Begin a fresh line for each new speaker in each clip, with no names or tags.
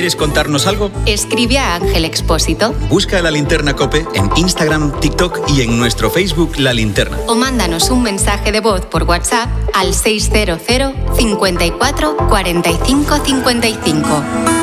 ¿Quieres contarnos algo?
Escribe a Ángel Expósito.
Busca La Linterna COPE en Instagram, TikTok y en nuestro Facebook La Linterna.
O mándanos un mensaje de voz por WhatsApp al 600 54 45 55.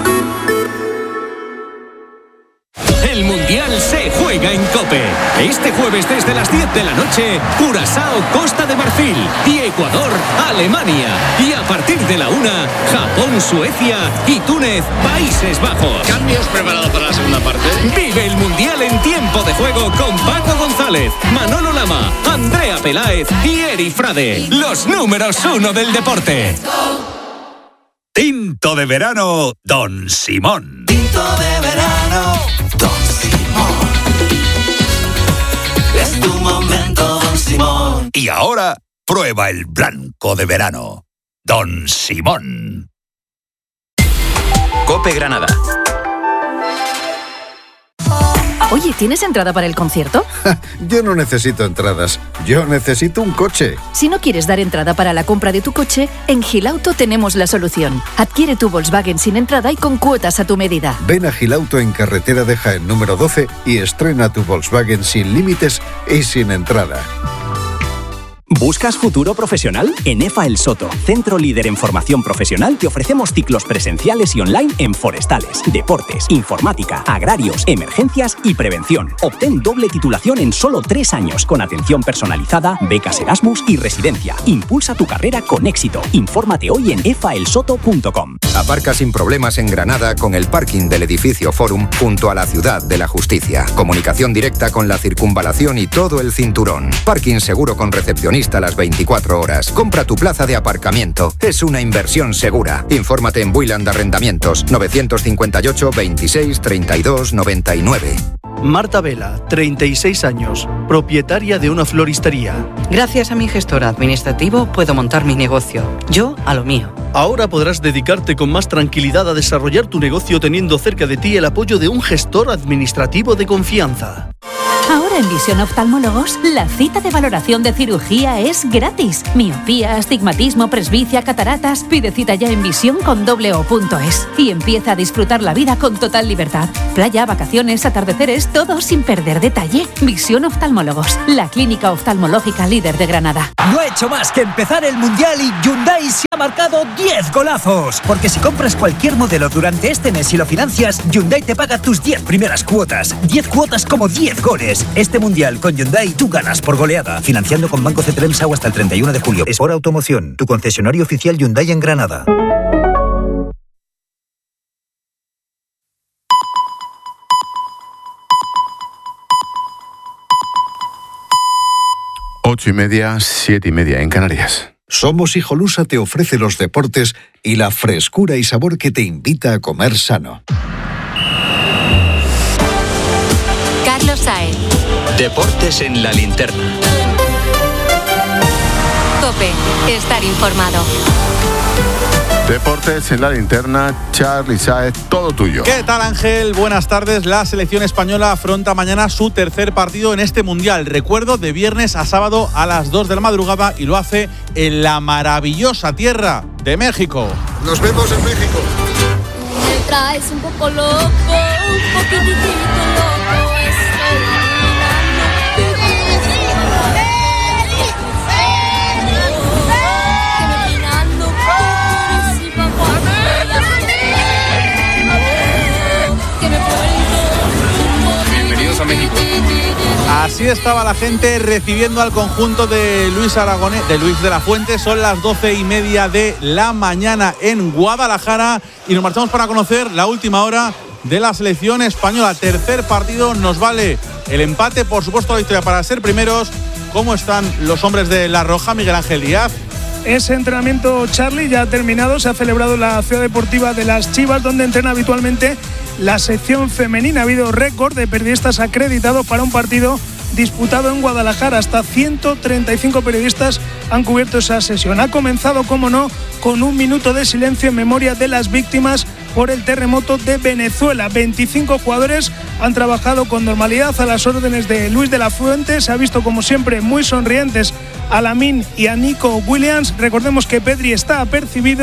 El Mundial se juega en COPE. Este jueves desde las 10 de la noche, Curazao, Costa de Marfil y Ecuador, Alemania. Y a partir de la 1, Japón, Suecia y Túnez, Países Bajos.
¿Cambios preparados para la segunda parte?
Vive el Mundial en tiempo de juego con Paco González, Manolo Lama, Andrea Peláez y Eri Frade. Los números 1 del deporte.
Tinto de verano, Don Simón.
Tinto de verano, Don Simón. Es tu momento, Don Simón.
Y ahora, prueba el blanco de verano, Don Simón.
COPE Granada.
Oye, ¿tienes entrada para el concierto?
Yo no necesito entradas, yo necesito un coche.
Si no quieres dar entrada para la compra de tu coche, en Gilauto tenemos la solución. Adquiere tu Volkswagen sin entrada y con cuotas a tu medida.
Ven a Gilauto en carretera de Jaén número 12 y estrena tu Volkswagen sin límites y sin entrada.
¿Buscas futuro profesional? En EFA El Soto, centro líder en formación profesional, te ofrecemos ciclos presenciales y online en forestales, deportes, informática, agrarios, emergencias y prevención. Obtén doble titulación en solo 3 años, con atención personalizada, becas Erasmus y residencia. Impulsa tu carrera con éxito. Infórmate hoy en efaelsoto.com.
Aparca sin problemas en Granada con el parking del edificio Fórum junto a la Ciudad de la Justicia. Comunicación directa con la circunvalación y todo el cinturón. Parking seguro con recepcionista a las 24 horas. Compra tu plaza de aparcamiento. Es una inversión segura. Infórmate en Builand Arrendamientos 958 26 32 99.
Marta Vela, 36 años, propietaria de una floristería.
Gracias a mi gestor administrativo puedo montar mi negocio. Yo a lo mío.
Ahora podrás dedicarte con más tranquilidad a desarrollar tu negocio teniendo cerca de ti el apoyo de un gestor administrativo de confianza.
Ahora en Visión Oftalmólogos, la cita de valoración de cirugía es gratis. Miopía, astigmatismo, presbicia, cataratas. Pide cita ya en visión.es y empieza a disfrutar la vida con total libertad. Playa, vacaciones, atardeceres, todo sin perder detalle. Visión Oftalmólogos, la clínica oftalmológica líder de Granada.
No ha hecho más que empezar el Mundial y Hyundai se ha marcado 10 golazos. Porque si compras cualquier modelo durante este mes y lo financias, Hyundai te paga tus 10 primeras cuotas. 10 cuotas como 10 goles. Este Mundial con Hyundai tú ganas por goleada. Financiando con Banco Cetremsa hasta el 31 de julio. Sport Automoción, tu concesionario oficial Hyundai en Granada.
Ocho y media, 7 y media en Canarias.
Somos Hijolusa te ofrece los deportes y la frescura y sabor que te invita a comer sano.
Carlos Saez.
Deportes en La Linterna.
COPE. Estar informado.
Deportes en La Linterna, Charly Sáez, todo tuyo.
¿Qué tal, Ángel? Buenas tardes. La selección española afronta mañana su tercer partido en este Mundial. Recuerdo, de viernes a sábado a las 2 de la madrugada, y lo hace en la maravillosa tierra de México.
Nos vemos en México.
Me traes un poco loco, un poquitito loco.
Así estaba la gente recibiendo al conjunto de Luis Aragonés, de Luis de la Fuente. Son las 12:30 de la mañana en Guadalajara y nos marchamos para conocer la última hora de la selección española. Tercer partido, nos vale el empate, por supuesto la victoria para ser primeros. ¿Cómo están los hombres de La Roja, Miguel Ángel Díaz?
Ese entrenamiento, Charly, ya ha terminado. Se ha celebrado en la Ciudad Deportiva de Las Chivas, donde entrena habitualmente la sección femenina. Ha habido récord de periodistas acreditados para un partido disputado en Guadalajara. Hasta 135 periodistas han cubierto esa sesión. Ha comenzado, como no, con un minuto de silencio en memoria de las víctimas por el terremoto de Venezuela. 25 jugadores han trabajado con normalidad a las órdenes de Luis de la Fuente. Se ha visto, como siempre, muy sonrientes a Lamine y a Nico Williams. Recordemos que Pedri está apercibido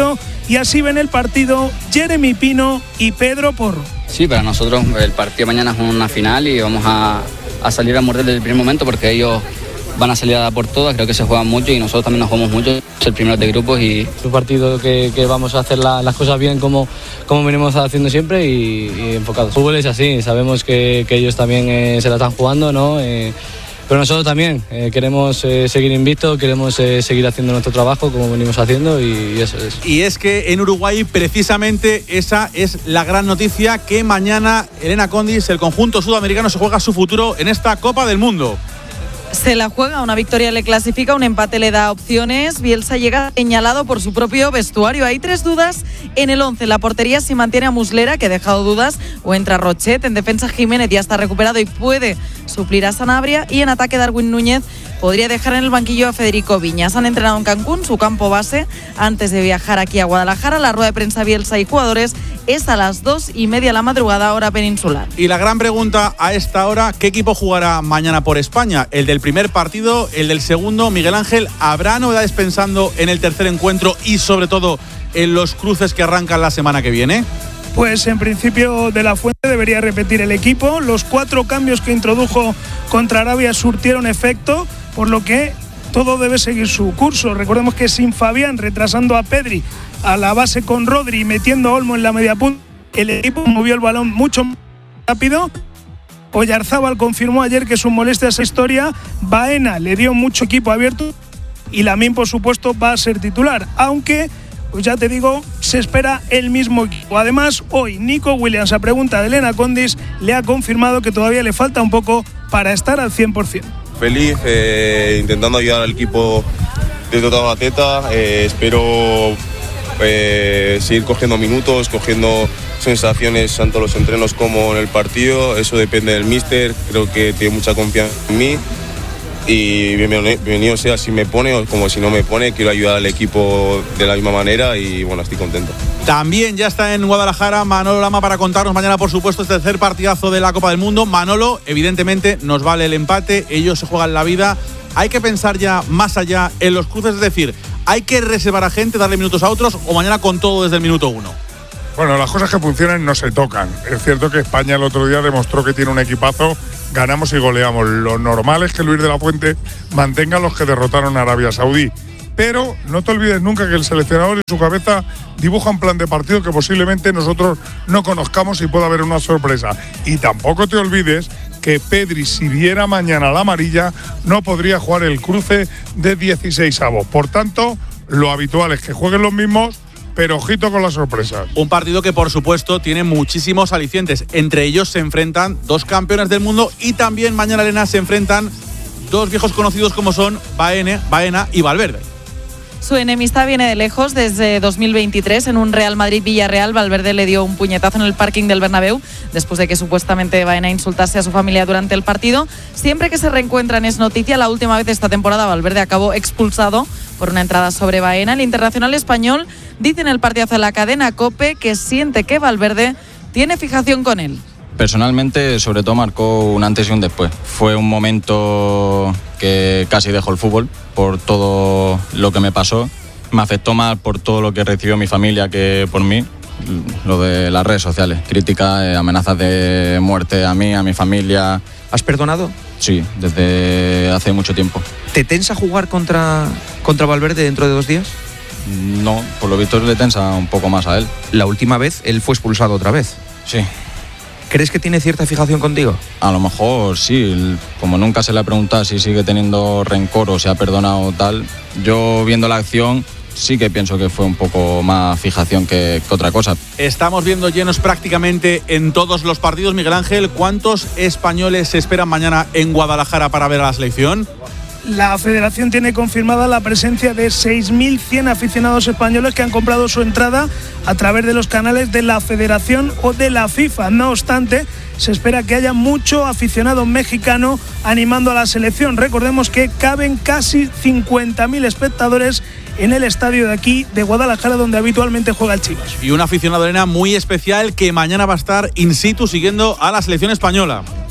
y así ven el partido Jeremy Pino y Pedro Porro.
Sí, para nosotros el partido mañana es una final y vamos a salir a morder desde el primer momento porque ellos van a salir a dar por todas, creo que se juegan mucho y nosotros también nos jugamos mucho, es el primero de grupos y...
Es un partido que vamos a hacer las cosas bien como venimos haciendo siempre y enfocados. El fútbol es así, sabemos que ellos también se la están jugando, ¿no? Pero nosotros también queremos seguir invictos, queremos seguir haciendo nuestro trabajo como venimos haciendo y eso es.
Y es que en Uruguay precisamente esa es la gran noticia, que mañana Helena Condis, el conjunto sudamericano, se juega su futuro en esta Copa del Mundo.
Se la juega, una victoria le clasifica, un empate le da opciones. Bielsa llega señalado por su propio vestuario. Hay 3 dudas en el 11. La portería si mantiene a Muslera, que ha dejado dudas, o entra Rochet. En defensa Jiménez ya está recuperado y puede suplir a Sanabria. Y en ataque Darwin Núñez podría dejar en el banquillo a Federico Viñas. Han entrenado en Cancún, su campo base, antes de viajar aquí a Guadalajara. La rueda de prensa Bielsa y jugadores es a las 2:30 de la madrugada, hora peninsular.
Y la gran pregunta a esta hora, ¿qué equipo jugará mañana por España? ¿El del primer partido, el del segundo? Miguel Ángel, ¿habrá novedades pensando en el tercer encuentro y sobre todo en los cruces que arrancan la semana que viene?
Pues en principio De la Fuente debería repetir el equipo. Los 4 cambios que introdujo contra Arabia surtieron efecto, por lo que todo debe seguir su curso. Recordemos que sin Fabián, retrasando a Pedri a la base con Rodri y metiendo a Olmo en la media punta, el equipo movió el balón mucho más rápido. Oyarzábal confirmó ayer que su molestia es historia. Baena le dio mucho equipo abierto y Lamine, por supuesto, va a ser titular, aunque, pues ya te digo, se espera el mismo equipo. Además, hoy Nico Williams, a pregunta de Helena Condis, le ha confirmado que todavía le falta un poco para estar al 100%.
Feliz, intentando ayudar al equipo de toda faceta. Espero seguir cogiendo minutos, cogiendo sensaciones tanto en los entrenos como en el partido. Eso depende del míster, creo que tiene mucha confianza en mí y bienvenido sea si me pone o como si no me pone. Quiero ayudar al equipo de la misma manera y bueno, estoy contento.
También ya está en Guadalajara Manolo Lama para contarnos mañana, por supuesto, este tercer partidazo de la Copa del Mundo. Manolo, evidentemente nos vale el empate, ellos se juegan la vida. Hay que pensar ya más allá en los cruces, es decir, hay que reservar a gente, darle minutos a otros o mañana con todo desde el minuto 1.
Bueno, las cosas que funcionan no se tocan. Es cierto que España el otro día demostró que tiene un equipazo, ganamos y goleamos. Lo normal es que Luis de la Fuente mantenga a los que derrotaron a Arabia Saudí. Pero no te olvides nunca que el seleccionador en su cabeza dibuja un plan de partido que posiblemente nosotros no conozcamos y pueda haber una sorpresa. Y tampoco te olvides que Pedri, si viera mañana la amarilla, no podría jugar el cruce de 16avos. Por tanto, lo habitual es que jueguen los mismos, pero ojito con las sorpresas.
Un partido que, por supuesto, tiene muchísimos alicientes. Entre ellos se enfrentan 2 campeones del mundo y también mañana, Elena, se enfrentan 2 viejos conocidos como son Baena y Valverde.
Su enemistad viene de lejos. Desde 2023, en un Real Madrid-Villarreal, Valverde le dio un puñetazo en el parking del Bernabéu después de que supuestamente Baena insultase a su familia durante el partido. Siempre que se reencuentran es noticia. La última vez esta temporada Valverde acabó expulsado por una entrada sobre Baena. El internacional español dice en el partidazo de la cadena COPE que siente que Valverde tiene fijación con él.
Personalmente, sobre todo, marcó un antes y un después. Fue un momento que casi dejó el fútbol por todo lo que me pasó. Me afectó más por todo lo que recibió mi familia que por mí. Lo de las redes sociales, críticas, amenazas de muerte a mí, a mi familia.
¿Has perdonado?
Sí, desde hace mucho tiempo.
¿Te tensa jugar contra Valverde dentro de 2 días?
No, por lo visto le tensa un poco más a él.
La última vez él fue expulsado otra vez.
Sí.
¿Crees que tiene cierta fijación contigo?
A lo mejor sí, como nunca se le ha preguntado si sigue teniendo rencor o si ha perdonado tal, yo viendo la acción sí que pienso que fue un poco más fijación que otra cosa.
Estamos viendo llenos prácticamente en todos los partidos. Miguel Ángel, ¿cuántos españoles se esperan mañana en Guadalajara para ver a la selección?
La federación tiene confirmada la presencia de 6.100 aficionados españoles que han comprado su entrada a través de los canales de la federación o de la FIFA. No obstante, se espera que haya mucho aficionado mexicano animando a la selección. Recordemos que caben casi 50.000 espectadores en el estadio de aquí, de Guadalajara, donde habitualmente juega el Chivas.
Y un aficionado, Elena, muy especial que mañana va a estar in situ siguiendo a la selección española.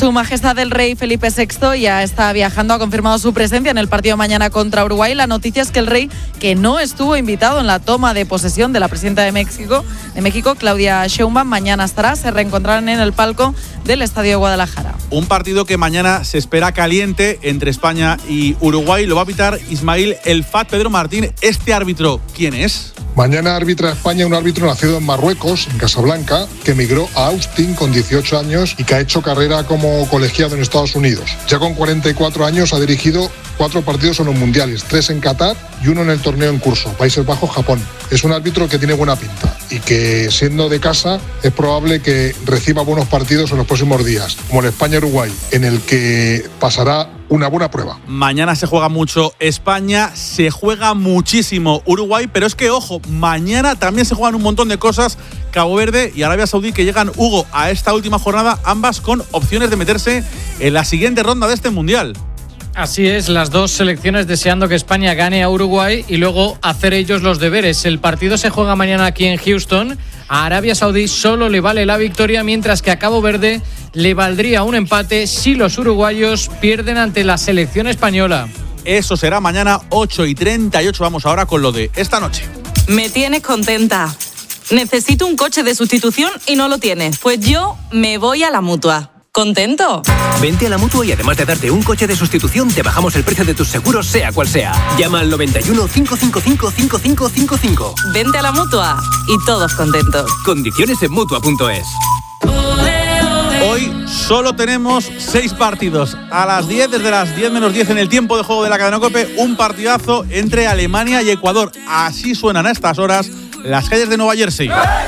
Su Majestad el Rey Felipe VI ya está viajando, ha confirmado su presencia en el partido mañana contra Uruguay. La noticia es que el rey, que no estuvo invitado en la toma de posesión de la presidenta de México, Claudia Sheinbaum, mañana estará. Se reencontrarán en el palco del Estadio de Guadalajara.
Un partido que mañana se espera caliente entre España y Uruguay. Lo va a pitar Ismail El Fat Pedro Martín. ¿Este árbitro quién es?
Mañana arbitra España un árbitro nacido en Marruecos, en Casablanca, que emigró a Austin con 18 años y que ha hecho carrera como colegiado en Estados Unidos. Ya con 44 años ha dirigido 4 partidos en los mundiales, 3 en Qatar y 1 en el torneo en curso, Países Bajos, Japón. Es un árbitro que tiene buena pinta y que, siendo de casa, es probable que reciba buenos partidos en los próximos días, como el España-Uruguay, en el que pasará una buena prueba.
Mañana se juega mucho España, se juega muchísimo Uruguay, pero es que, ojo, mañana también se juegan un montón de cosas. Cabo Verde y Arabia Saudí, que llegan, Hugo, a esta última jornada, ambas con opciones de meterse en la siguiente ronda de este Mundial.
Así es, las dos selecciones deseando que España gane a Uruguay y luego hacer ellos los deberes. El partido se juega mañana aquí en Houston. A Arabia Saudí solo le vale la victoria, mientras que a Cabo Verde le valdría un empate si los uruguayos pierden ante la selección española.
Eso será mañana 8:38. Vamos ahora con lo de esta noche.
Me tienes contenta. Necesito un coche de sustitución y no lo tienes. Pues yo me voy a la Mutua. ¿Contento?
Vente a la Mutua y además de darte un coche de sustitución, te bajamos el precio de tus seguros, sea cual sea. Llama al 91 555 5555.
Vente a la Mutua y todos contentos.
Condiciones en Mutua.es.
Hoy solo tenemos 6 partidos. A las 10, desde las 10 menos 10 en el tiempo de juego de la cadena COPE, un partidazo entre Alemania y Ecuador. Así suenan a estas horas las calles de Nueva Jersey.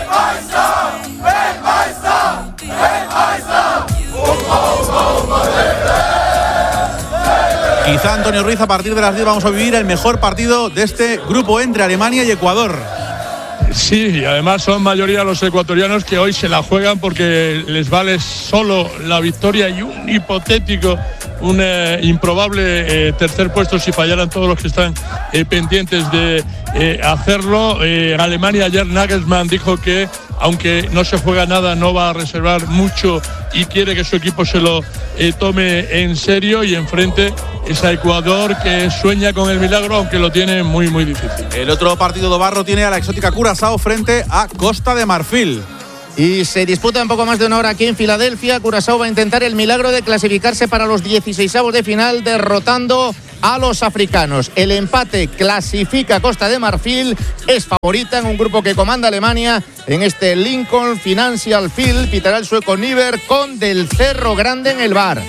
Quizá, Antonio Ruiz, a partir de las 10 vamos a vivir el mejor partido de este grupo entre Alemania y Ecuador.
Sí, y además son mayoría los ecuatorianos que hoy se la juegan porque les vale solo la victoria y un hipotético, un improbable tercer puesto si fallaran todos los que están pendientes de hacerlo. Alemania, ayer Nagelsmann dijo que aunque no se juega nada, no va a reservar mucho y quiere que su equipo se lo tome en serio, y enfrente es a Ecuador, que sueña con el milagro, aunque lo tiene muy, muy difícil.
El otro partido de barro tiene a la exótica Curazao frente a Costa de Marfil.
Y se disputa un poco más de una hora aquí en Filadelfia. Curazao va a intentar el milagro de clasificarse para los 16avos de final, derrotando a los africanos. El empate clasifica a Costa de Marfil, es favorita en un grupo que comanda Alemania en este Lincoln Financial Field. Pitará el sueco Niver con Del Cerro Grande en el bar.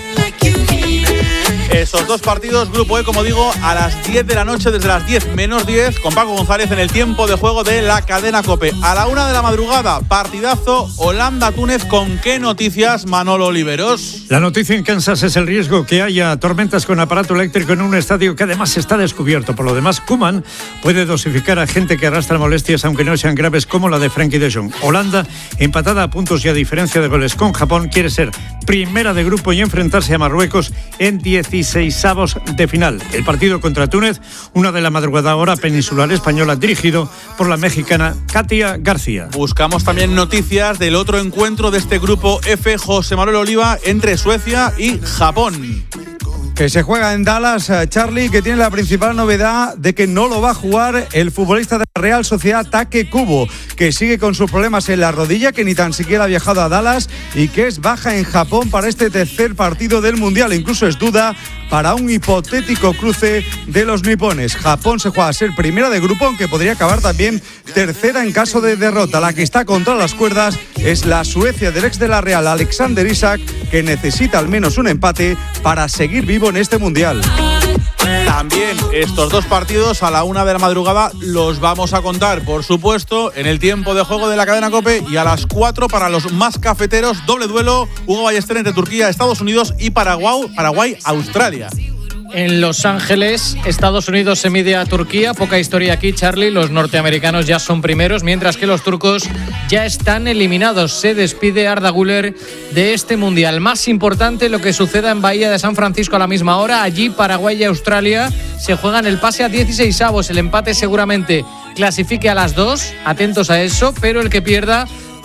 Esos dos partidos, grupo E, como digo, a las 10 de la noche, desde las 10 menos 10, con Paco González en el tiempo de juego de la cadena COPE. A la 1 de la madrugada, partidazo Holanda-Túnez. ¿Con qué noticias, Manolo Oliveros?
La noticia en Kansas es el riesgo que haya tormentas con aparato eléctrico en un estadio que además está descubierto. Por lo demás, Koeman puede dosificar a gente que arrastra molestias, aunque no sean graves, como la de Frenkie de Jong. Holanda, empatada a puntos y a diferencia de goles con Japón, quiere ser primera de grupo y enfrentarse a Marruecos en 16avos de final. El partido contra Túnez, 1 de la madrugada, hora peninsular española, dirigido por la mexicana Katia García.
Buscamos también noticias del otro encuentro de este grupo F, José Manuel Oliva, entre Suecia y Japón.
Que se juega en Dallas, Charlie, que tiene la principal novedad de que no lo va a jugar el futbolista de la Real Sociedad, Take Kubo, que sigue con sus problemas en la rodilla, que ni tan siquiera ha viajado a Dallas y que es baja en Japón para este tercer partido del Mundial. Incluso es duda para un hipotético cruce de los nipones. Japón se juega a ser primera de grupo, aunque podría acabar también tercera en caso de derrota. La que está contra las cuerdas es la Suecia del ex de la Real, Alexander Isak, que necesita al menos un empate para seguir vivo en este Mundial.
También estos dos partidos a la 1 de la madrugada los vamos a contar, por supuesto, en el tiempo de juego de la cadena COPE, y a las 4 para los más cafeteros, doble duelo, Hugo Ballester entre Turquía, Estados Unidos y Paraguay, Australia.
En Los Ángeles, Estados Unidos se mide a Turquía. Poca historia aquí, Charlie. Los norteamericanos ya son primeros, mientras que los turcos ya están eliminados. Se despide Arda Güler de este Mundial. Más importante lo que suceda en Bahía de San Francisco a la misma hora. Allí Paraguay y Australia se juegan el pase a 16avos. El empate seguramente clasifique a las 2. Atentos a eso, pero el que pierda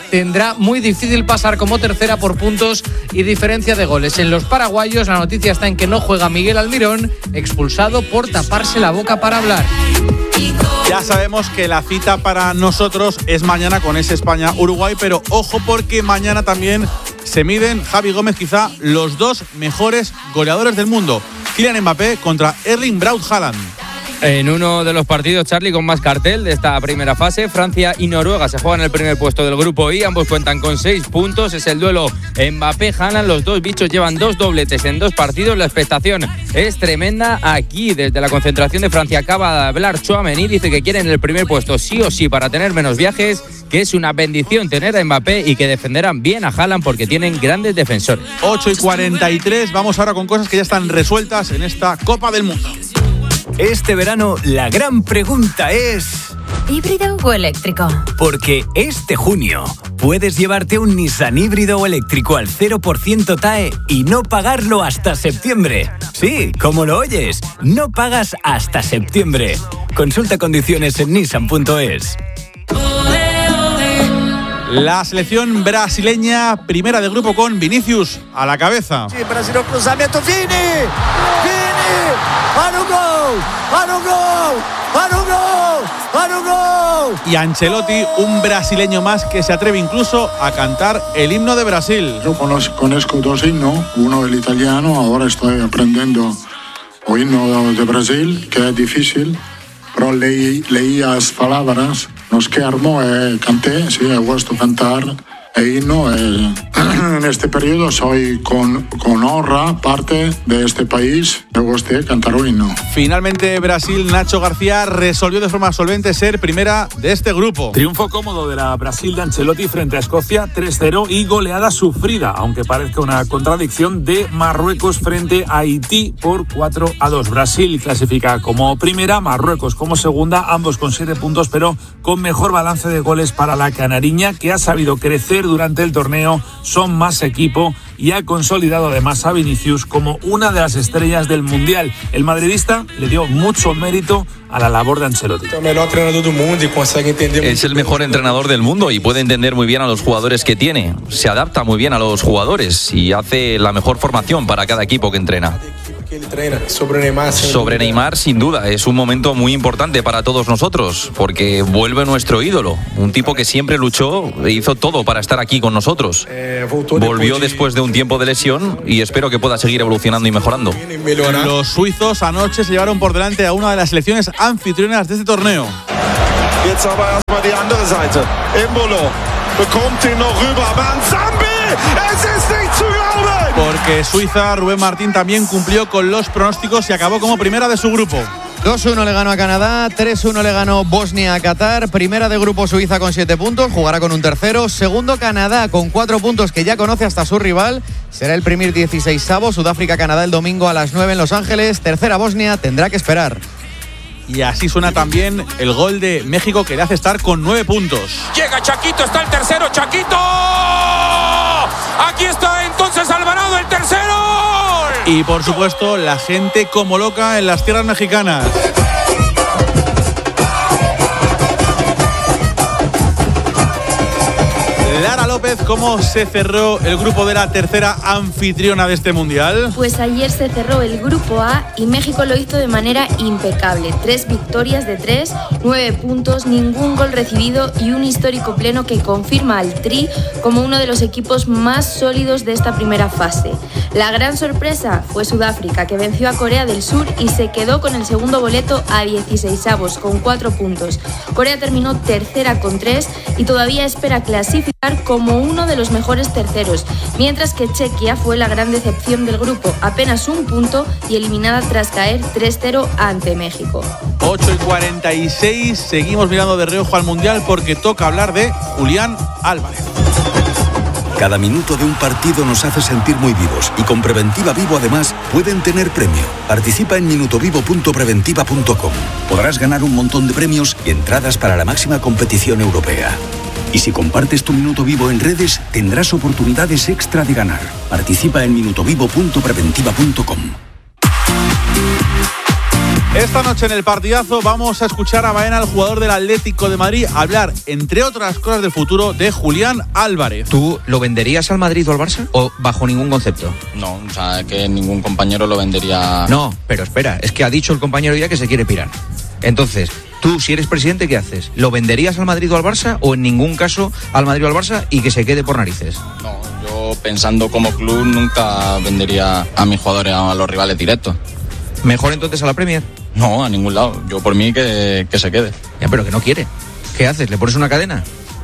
tendrá muy difícil pasar como tercera por puntos y diferencia de goles. En los paraguayos la noticia está en que no juega Miguel Almirón, expulsado por taparse la boca para hablar.
Ya sabemos que la cita para nosotros es mañana con ese España-Uruguay, pero ojo porque mañana también se miden, Javi Gómez, quizá los dos mejores goleadores del mundo. Kylian Mbappé contra Erling Braut Haaland.
En uno de los partidos, Charlie, con más cartel de esta primera fase, Francia y Noruega se juegan el primer puesto del grupo I, ambos cuentan con 6 puntos, es el duelo Mbappé-Haaland, los dos bichos llevan 2 dobletes en 2 partidos, la expectación es tremenda. Aquí, desde la concentración de Francia, acaba de hablar Tchouaméni, dice que quieren el primer puesto sí o sí para tener menos viajes, que es una bendición tener a Mbappé y que defenderán bien a Haaland porque tienen grandes defensores.
8:43, vamos ahora con cosas que ya están resueltas en esta Copa del Mundo.
Este verano la gran pregunta es...
¿híbrido o eléctrico?
Porque este junio puedes llevarte un Nissan híbrido o eléctrico al 0% TAE y no pagarlo hasta septiembre. Sí, como lo oyes, no pagas hasta septiembre. Consulta condiciones en nissan.es.
La selección brasileña, primera de grupo con Vinicius a la cabeza.
Sí, Brasil, cruzamiento, Vini, ¡para un gol! ¡Para un gol! ¡Para un gol! ¡Para un gol!
Y Ancelotti, un brasileño más que se atreve incluso a cantar el himno de Brasil.
Yo conozco 2 himnos, uno el italiano, ahora estoy aprendiendo el himno de Brasil, que es difícil, pero leí las palabras, nos que armó canté, sí, he vuelto a cantar el himno. En este periodo soy con honra parte de este país, me gusta cantar el himno.
Finalmente Brasil, Nacho García resolvió de forma solvente ser primera de este grupo.
Triunfo cómodo de la Brasil de Ancelotti frente a Escocia 3-0 y goleada sufrida, aunque parezca una contradicción, de Marruecos frente a Haití por 4-2. Brasil clasifica como primera, Marruecos como segunda, ambos con 7 puntos, pero con mejor balance de goles para la canariña, que ha sabido crecer durante el torneo, son más equipo y ha consolidado además a Vinicius como una de las estrellas del Mundial. El madridista le dio mucho mérito a la labor de Ancelotti.
Es el mejor entrenador del mundo y puede entender muy bien a los jugadores que tiene. Se adapta muy bien a los jugadores y hace la mejor formación para cada equipo que entrena. Sobre Neymar, sin duda, es un momento muy importante para todos nosotros, porque vuelve nuestro ídolo, un tipo que siempre luchó e hizo todo para estar aquí con nosotros. Volvió después de un tiempo de lesión y espero que pueda seguir evolucionando y mejorando.
Los suizos anoche se llevaron por delante a una de las selecciones anfitrionas de este torneo. Porque Suiza, Rubén Martín, también cumplió con los pronósticos y acabó como primera de su grupo.
2-1 le ganó a Canadá, 3-1 le ganó Bosnia a Qatar. Primera de grupo Suiza con 7 puntos, jugará con un tercero. Segundo Canadá con 4 puntos, que ya conoce hasta su rival. Será el primer 16avo. Sudáfrica-Canadá el domingo a las 9 en Los Ángeles. Tercera Bosnia, tendrá que esperar.
Y así suena también el gol de México, que le hace estar con 9 puntos.
Llega Chaquito, está el tercero, Chaquito. Aquí está entonces Alvarado, el tercero.
Y por supuesto, la gente como loca en las tierras mexicanas. Lara López, ¿cómo se cerró el grupo de la tercera anfitriona de este mundial?
Pues ayer se cerró el grupo A y México lo hizo de manera impecable. 3 victorias de 3, 9 puntos, ningún gol recibido y un histórico pleno que confirma al Tri como uno de los equipos más sólidos de esta primera fase. La gran sorpresa fue Sudáfrica, que venció a Corea del Sur y se quedó con el segundo boleto a 16avos con 4 puntos. Corea terminó tercera con 3 y todavía espera clasificar como uno de los mejores terceros, mientras que Chequia fue la gran decepción del grupo, apenas un punto y eliminada tras caer 3-0 ante México.
8:46, seguimos mirando de reojo al Mundial porque toca hablar de Julián Álvarez.
Cada minuto de un partido nos hace sentir muy vivos y con Preventiva Vivo además pueden tener premio. Participa en minutovivo.preventiva.com. Podrás ganar un montón de premios y entradas para la máxima competición europea. Y si compartes tu Minuto Vivo en redes, tendrás oportunidades extra de ganar. Participa en minutovivo.preventiva.com.
Esta noche en el partidazo vamos a escuchar a Baena, el jugador del Atlético de Madrid, hablar, entre otras cosas, del futuro de Julián Álvarez.
¿Tú lo venderías al Madrid o al Barça o bajo ningún concepto?
No, o sea, que ningún compañero lo vendería.
No, pero espera, es que ha dicho el compañero ya que se quiere pirar. Entonces, tú, si eres presidente, ¿qué haces? ¿Lo venderías al Madrid o al Barça o en ningún caso al Madrid o al Barça y que se quede por narices?
No, yo pensando como club nunca vendería a mis jugadores a los rivales directos.
¿Mejor entonces a la Premier?
No, a ningún lado. Yo por mí que se quede.
Ya, pero que no quiere. ¿Qué haces? ¿Le pones una cadena?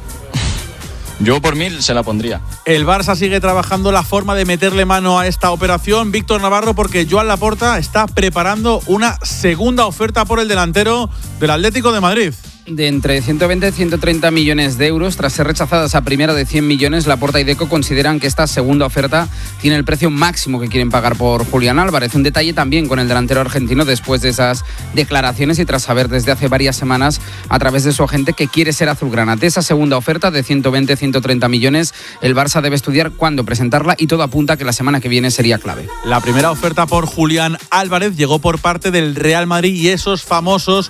Yo por mí se la pondría.
El Barça sigue trabajando la forma de meterle mano a esta operación, Víctor Navarro, porque Joan Laporta está preparando una segunda oferta por el delantero del Atlético de Madrid.
De entre 120 y 130 millones de euros. Tras ser rechazadas a primera de 100 millones, Laporta y Deco consideran que esta segunda oferta tiene el precio máximo que quieren pagar por Julián Álvarez. Un detalle también con el delantero argentino después de esas declaraciones y tras saber desde hace varias semanas a través de su agente que quiere ser azulgrana. De esa segunda oferta de 120-130 millones, el Barça debe estudiar cuándo presentarla y todo apunta a que la semana que viene sería clave.
La primera oferta por Julián Álvarez llegó por parte del Real Madrid y esos famosos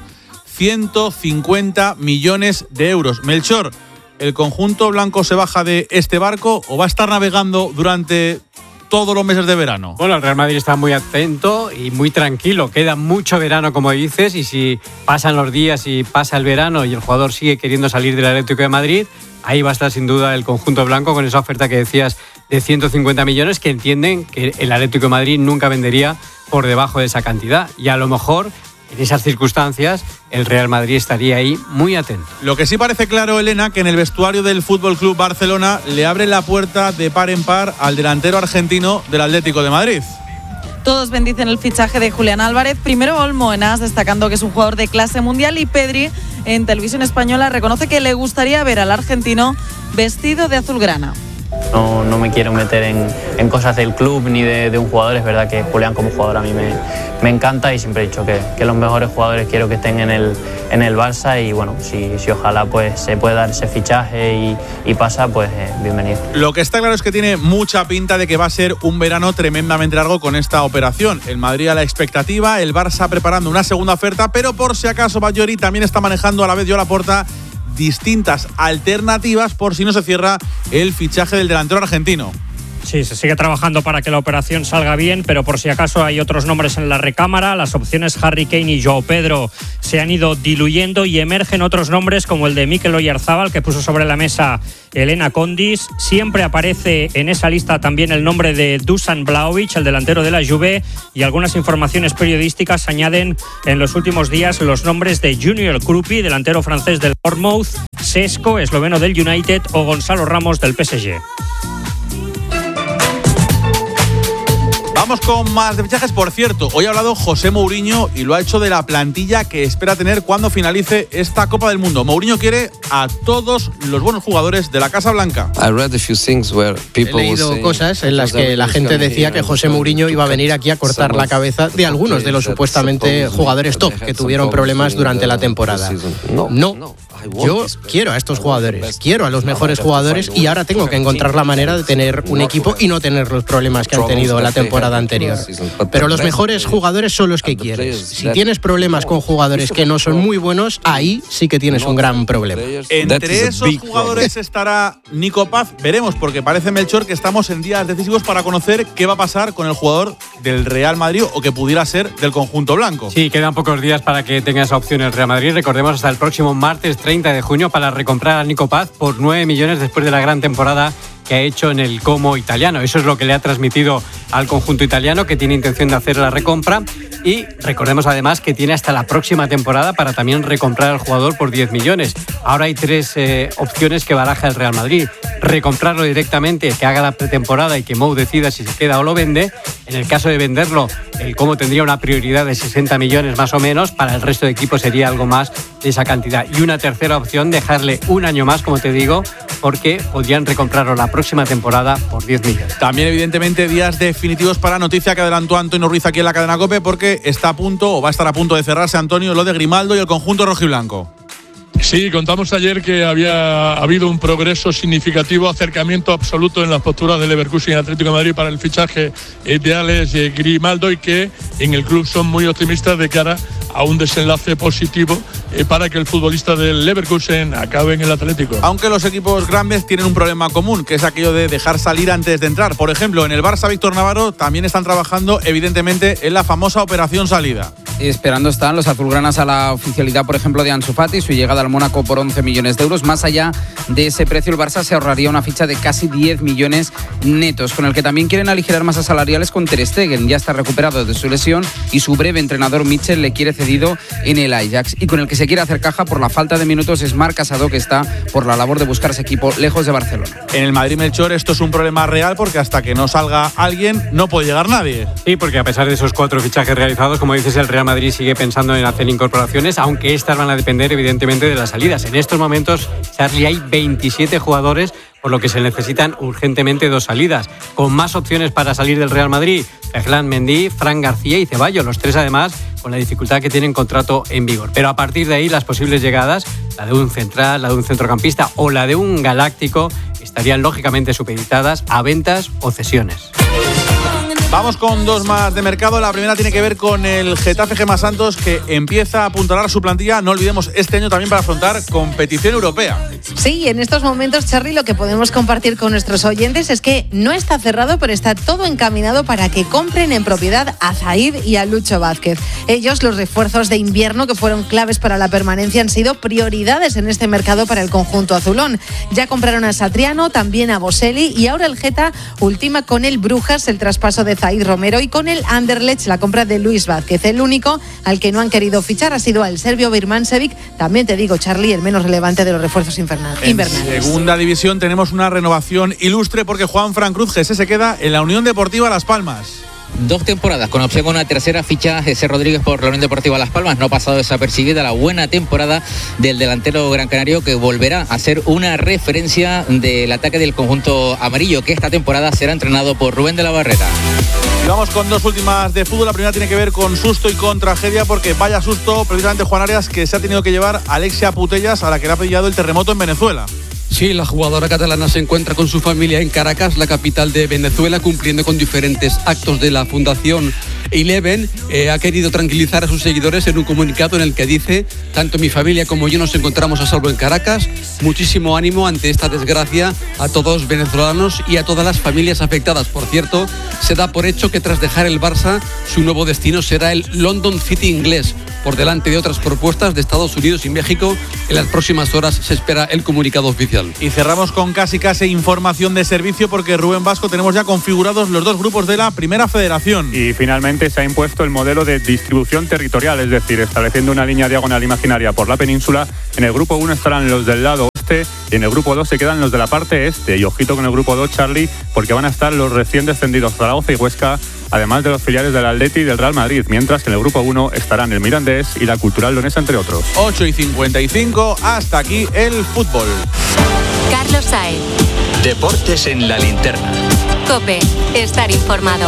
150 millones de euros. Melchor, ¿el conjunto blanco se baja de este barco o va a estar navegando durante todos los meses de verano?
Bueno, el Real Madrid está muy atento y muy tranquilo. Queda mucho verano, como dices, y si pasan los días y pasa el verano y el jugador sigue queriendo salir del Atlético de Madrid, ahí va a estar sin duda el conjunto blanco con esa oferta que decías de 150 millones que entienden que el Atlético de Madrid nunca vendería por debajo de esa cantidad. Y a lo mejor en esas circunstancias, el Real Madrid estaría ahí muy atento.
Lo que sí parece claro, Elena, que en el vestuario del Fútbol Club Barcelona le abre la puerta de par en par al delantero argentino del Atlético de Madrid.
Todos bendicen el fichaje de Julián Álvarez. Primero Olmo en AS, destacando que es un jugador de clase mundial, y Pedri en Televisión Española reconoce que le gustaría ver al argentino vestido de azulgrana.
No me quiero meter en cosas del club ni de un jugador. Es verdad que Julián como jugador a mí me encanta y siempre he dicho que los mejores jugadores quiero que estén en el Barça y bueno, si ojalá pues se puede dar ese fichaje y pasa, pues bienvenido.
Lo que está claro es que tiene mucha pinta de que va a ser un verano tremendamente largo con esta operación. El Madrid a la expectativa, el Barça preparando una segunda oferta, pero por si acaso Bayori también está manejando a la vez Joan Laporta distintas alternativas por si no se cierra el fichaje del delantero argentino.
Sí, se sigue trabajando para que la operación salga bien, pero por si acaso hay otros nombres en la recámara. Las opciones Harry Kane y Joao Pedro se han ido diluyendo y emergen otros nombres como el de Mikel Oyarzabal, que puso sobre la mesa Elena Condis. Siempre aparece en esa lista también el nombre de Dusan Vlahovic, el delantero de la Juve, y algunas informaciones periodísticas añaden en los últimos días los nombres de Junior Krupi, delantero francés del Bournemouth, Sesco, esloveno del United, o Gonzalo Ramos del PSG.
Vamos con más de fichajes. Por cierto, hoy ha hablado José Mourinho y lo ha hecho de la plantilla que espera tener cuando finalice esta Copa del Mundo. Mourinho quiere a todos los buenos jugadores de la Casa Blanca.
He leído cosas en las que la gente decía que José Mourinho iba a venir aquí a cortar la cabeza de algunos de los supuestamente jugadores top que tuvieron problemas durante la temporada. No. Yo quiero a estos jugadores, quiero a los mejores jugadores y ahora tengo que encontrar la manera de tener un equipo y no tener los problemas que han tenido la temporada anterior. Pero los mejores jugadores son los que quieres. Si tienes problemas con jugadores que no son muy buenos, ahí sí que tienes un gran problema.
Entre esos jugadores estará Nico Paz. Veremos, porque parece, Melchor, que estamos en días decisivos para conocer qué va a pasar con el jugador del Real Madrid o que pudiera ser del conjunto blanco.
Sí, quedan pocos días para que tenga esa opción el Real Madrid. Recordemos hasta el próximo martes 30 de junio para recomprar a Nico Paz por 9 millones después de la gran temporada que ha hecho en el Como italiano. Eso es lo que le ha transmitido al conjunto italiano, que tiene intención de hacer la recompra. Y recordemos además que tiene hasta la próxima temporada para también recomprar al jugador por 10 millones. Ahora hay tres opciones que baraja el Real Madrid. Recomprarlo directamente, que haga la pretemporada y que Mou decida si se queda o lo vende. En el caso de venderlo, el Como tendría una prioridad de 60 millones más o menos. Para el resto de equipos sería algo más de esa cantidad. Y una tercera opción, dejarle un año más, como te digo, porque podrían recomprarlo la próxima temporada por 10 millones.
También, evidentemente, días definitivos para noticia que adelantó Antonio Ruiz aquí en la cadena COPE, porque está a punto, o va a estar a punto de cerrarse, Antonio, lo de Grimaldo y el conjunto rojiblanco.
Sí, contamos ayer que había habido un progreso significativo, acercamiento absoluto en las posturas del Leverkusen y Atlético de Madrid para el fichaje de Alex Grimaldo, y que en el club son muy optimistas de cara a un desenlace positivo para que el futbolista del Leverkusen acabe en el Atlético.
Aunque los equipos grandes tienen un problema común, que es aquello de dejar salir antes de entrar. Por ejemplo, en el Barça, Víctor Navarro, también están trabajando evidentemente en la famosa operación salida.
Esperando están los azulgranas a la oficialidad, por ejemplo, de Ansu Fati, su llegada al Mónaco por 11 millones de euros. Más allá de ese precio, el Barça se ahorraría una ficha de casi 10 millones netos, con el que también quieren aligerar masas salariales con Ter Stegen. Ya está recuperado de su lesión y su breve entrenador Mitchell le quiere cedido en el Ajax, y con el que se quiere hacer caja por la falta de minutos es Marc Casado, que está por la labor de buscarse equipo lejos de Barcelona.
En el Madrid, Melchor, esto es un problema real porque hasta que no salga alguien no puede llegar nadie.
Sí, porque a pesar de esos 4 fichajes realizados, como dices, el Real Madrid sigue pensando en hacer incorporaciones, aunque estas van a depender evidentemente de las salidas. En estos momentos, Charlie, hay 27 jugadores, por lo que se necesitan urgentemente 2 salidas. Con más opciones para salir del Real Madrid, Ferland Mendy, Fran García y Ceballos, los 3 además con la dificultad que tienen contrato en vigor. Pero a partir de ahí, las posibles llegadas, la de un central, la de un centrocampista o la de un galáctico, estarían lógicamente supeditadas a ventas o cesiones.
Vamos con 2 más de mercado. La primera tiene que ver con el Getafe Gemma Santos, que empieza a apuntalar su plantilla, no olvidemos, este año también para afrontar competición europea.
Sí, en estos momentos, Charly, lo que podemos compartir con nuestros oyentes es que no está cerrado, pero está todo encaminado para que compren en propiedad a Zaid y a Lucho Vázquez. Ellos, los refuerzos de invierno que fueron claves para la permanencia, han sido prioridades en este mercado para el conjunto azulón. Ya compraron a Satriano, también a Boselli, y ahora el Geta ultima con el Brujas el traspaso de Zaid Romero y con el Anderlecht la compra de Luis Vázquez. El único al que no han querido fichar ha sido al serbio Birmancevic, también te digo, Charly, el menos relevante de los refuerzos invernales.
En segunda división tenemos una renovación ilustre porque Juan Fran Cruz Gese se queda en la Unión Deportiva Las Palmas.
2 temporadas con opción a una tercera ficha. Jesse Rodríguez por la Unión Deportiva Las Palmas. No ha pasado desapercibida la buena temporada del delantero gran canario, que volverá a ser una referencia del ataque del conjunto amarillo, que esta temporada será entrenado por Rubén de la Barrera.
Y vamos con 2 últimas de fútbol. La primera tiene que ver con susto y con tragedia, porque vaya susto precisamente, Juan Arias, que se ha tenido que llevar a Alexia Putellas, a la que le ha pillado el terremoto en Venezuela.
Sí, la jugadora catalana se encuentra con su familia en Caracas, la capital de Venezuela, cumpliendo con diferentes actos de la Fundación Eleven. Ha querido tranquilizar a sus seguidores en un comunicado en el que dice: tanto mi familia como yo nos encontramos a salvo en Caracas. Muchísimo ánimo ante esta desgracia a todos los venezolanos y a todas las familias afectadas. Por cierto, se da por hecho que tras dejar el Barça, su nuevo destino será el London City inglés, por delante de otras propuestas de Estados Unidos y México. En las próximas horas se espera el comunicado oficial.
Y cerramos con casi información de servicio, porque Rubén Vasco, tenemos ya configurados los 2 grupos de la Primera Federación.
Y finalmente se ha impuesto el modelo de distribución territorial, es decir, estableciendo una línea diagonal imaginaria por la península. En el grupo 1 estarán los del lado oeste y en el grupo 2 se quedan los de la parte este. Y ojito con el grupo 2, Charly, porque van a estar los recién descendidos Zaragoza y Huesca, además de los filiales del Atleti y del Real Madrid, mientras que en el grupo 1 estarán el Mirandés y la Cultural Leonesa, entre otros.
8:55, hasta aquí el fútbol.
Carlos Saez.
Deportes en la linterna.
COPE, estar informado.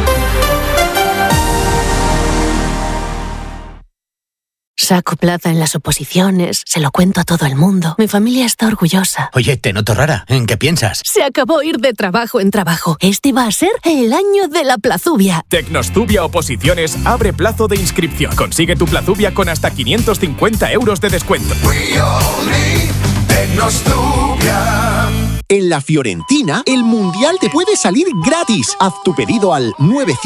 Saco plaza en las oposiciones, se lo cuento a todo el mundo. Mi familia está orgullosa.
Oye, te noto rara. ¿En qué piensas?
Se acabó ir de trabajo en trabajo. Este va a ser el año de la plazubia.
Tecnostubia Oposiciones abre plazo de inscripción. Consigue tu plazubia con hasta 550 euros de descuento.
Tecnostubia. En la Fiorentina, el Mundial te puede salir gratis. Haz tu pedido al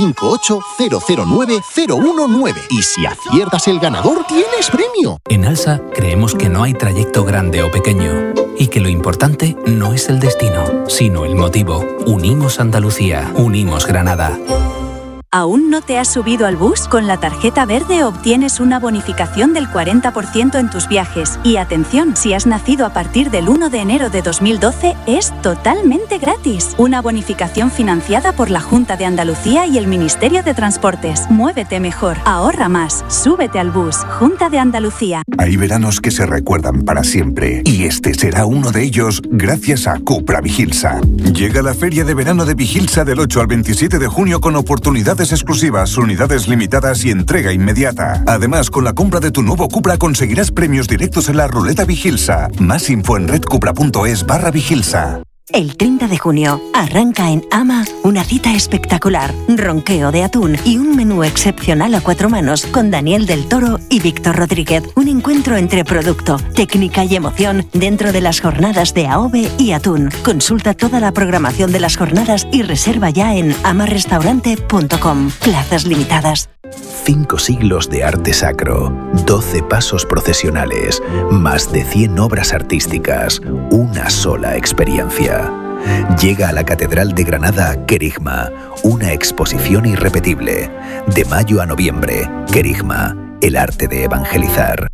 958-009-019 y si aciertas el ganador, tienes premio.
En Alsa creemos que no hay trayecto grande o pequeño y que lo importante no es el destino, sino el motivo. Unimos Andalucía, unimos Granada.
¿Aún no te has subido al bus? Con la tarjeta verde obtienes una bonificación del 40% en tus viajes. Y atención, si has nacido a partir del 1 de enero de 2012, es totalmente gratis. Una bonificación financiada por la Junta de Andalucía y el Ministerio de Transportes. Muévete mejor, ahorra más, súbete al bus. Junta de Andalucía.
Hay veranos que se recuerdan para siempre. Y este será uno de ellos gracias a Cupra Vigilsa. Llega la Feria de Verano de Vigilsa del 8 al 27 de junio con oportunidades exclusivas, unidades limitadas y entrega inmediata. Además, con la compra de tu nuevo Cupra conseguirás premios directos en la ruleta Vigilsa. Más info en redcupra.es/Vigilsa.
El 30 de junio arranca en Ama una cita espectacular, ronqueo de atún y un menú excepcional a 4 manos con Daniel del Toro y Víctor Rodríguez. Un encuentro entre producto, técnica y emoción dentro de las jornadas de AOVE y Atún. Consulta toda la programación de las jornadas y reserva ya en amarrestaurante.com. Plazas limitadas.
5 siglos de arte sacro, 12 pasos procesionales, más de 100 obras artísticas, una sola experiencia. Llega a la Catedral de Granada Querigma, una exposición irrepetible. De mayo a noviembre, Querigma, el arte de evangelizar.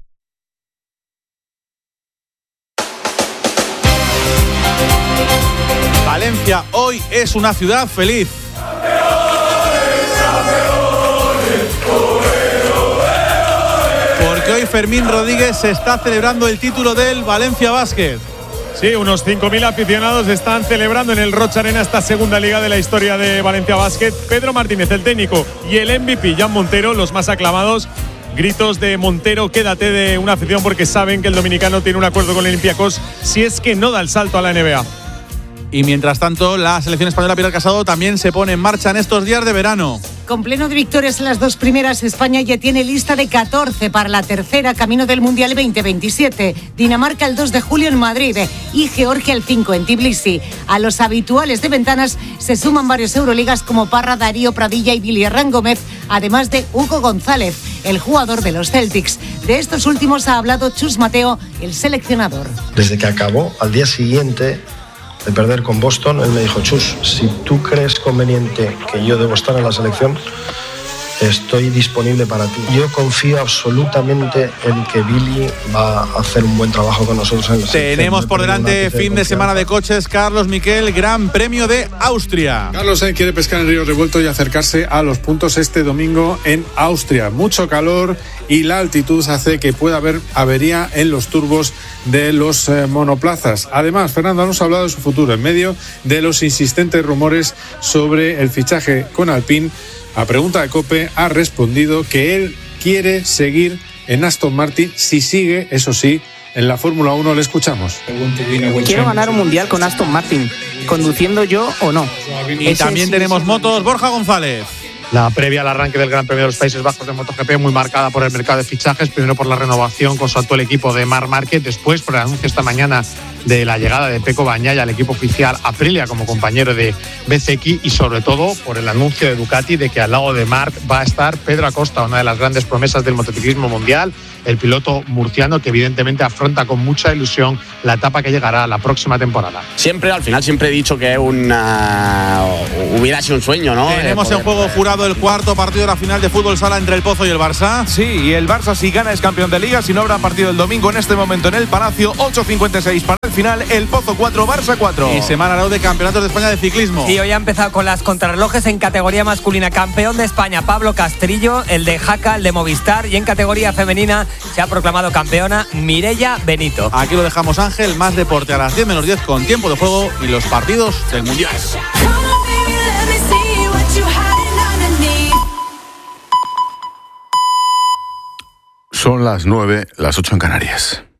Valencia hoy es una ciudad feliz. Porque hoy Fermín Rodríguez se está celebrando el título del Valencia Basket.
Sí, unos 5.000 aficionados están celebrando en el Rocha Arena esta segunda liga de la historia de Valencia Basket. Pedro Martínez, el técnico, y el MVP, Jan Montero, los más aclamados. Gritos de Montero, quédate, de una afición, porque saben que el dominicano tiene un acuerdo con el Olympiacos si es que no da el salto a la NBA.
Y mientras tanto, la selección española Pilar Casado también se pone en marcha en estos días de verano.
Con pleno de victorias en las 2 primeras, España ya tiene lista de 14 para la tercera, camino del Mundial 2027. Dinamarca el 2 de julio en Madrid y Georgia el 5 en Tbilisi. A los habituales de ventanas se suman varios euroligas como Parra, Darío Pradilla y Billy Hernán Gómez, además de Hugo González, el jugador de los Celtics. De estos últimos ha hablado Chus Mateo, el seleccionador.
Desde que acabó, al día siguiente de perder con Boston, él me dijo: Chus, si tú crees conveniente que yo debo estar en la selección, estoy disponible para ti. Yo confío absolutamente en que Billy va a hacer un buen trabajo con nosotros en la selección.
Tenemos por delante fin de semana de coches. Carlos Miquel, Gran Premio de Austria.
Carlos Sainz quiere pescar en río revuelto y acercarse a los puntos este domingo en Austria. Mucho calor y la altitud hace que pueda haber avería en los turbos de los monoplazas. Además, Fernando Alonso ha hablado de su futuro en medio de los insistentes rumores sobre el fichaje con Alpine. A pregunta de COPE ha respondido que él quiere seguir en Aston Martin si sigue, eso sí, en la Fórmula 1. Le escuchamos.
Quiero ganar un mundial con Aston Martin, conduciendo yo o no.
Y también tenemos motos. Borja González.
La previa al arranque del Gran Premio de los Países Bajos de MotoGP muy marcada por el mercado de fichajes, primero por la renovación con su actual equipo de Marc Márquez, después por el anuncio esta mañana de la llegada de Pecco Bagnaia al equipo oficial Aprilia como compañero de Bezzecchi, y sobre todo por el anuncio de Ducati de que al lado de Marc va a estar Pedro Acosta, una de las grandes promesas del motociclismo mundial, el piloto murciano que evidentemente afronta con mucha ilusión la etapa que llegará la próxima temporada.
Al final siempre he dicho que hubiera sido un sueño, ¿no?
Tenemos en juego jurado el cuarto partido de la final de fútbol sala entre el Pozo y el Barça.
Sí, y el Barça si gana es campeón de Liga, si no habrá partido el domingo en este momento en el Palacio. 8:56 para el final, el Pozo 4, Barça 4.
Y semana de campeonatos de España de ciclismo.
Y hoy ha empezado con las contrarrelojes en categoría masculina. Campeón de España Pablo Castrillo, el de Jaca, el de Movistar, y en categoría femenina se ha proclamado campeona Mireia Benito.
Aquí lo dejamos, Ángel. Más deporte a las 10 menos 10 con tiempo de juego y los partidos del Mundial.
Son las 9, las 8 en Canarias.